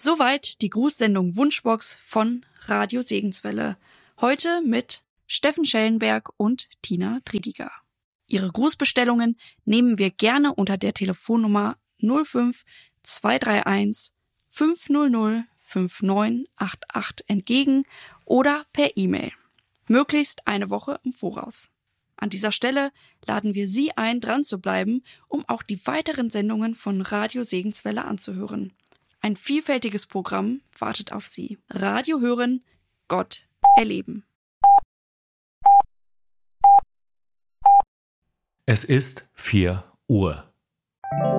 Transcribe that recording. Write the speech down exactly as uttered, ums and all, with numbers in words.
Soweit die Grußsendung Wunschbox von Radio Segenswelle. Heute mit Steffen Schellenberg und Tina Triediger. Ihre Grußbestellungen nehmen wir gerne unter der Telefonnummer null fünf zwei drei eins fünf null null fünf neun acht acht entgegen oder per E-Mail. Möglichst eine Woche im Voraus. An dieser Stelle laden wir Sie ein, dran zu bleiben, um auch die weiteren Sendungen von Radio Segenswelle anzuhören. Ein vielfältiges Programm wartet auf Sie. Radio hören, Gott erleben. Es ist vier Uhr.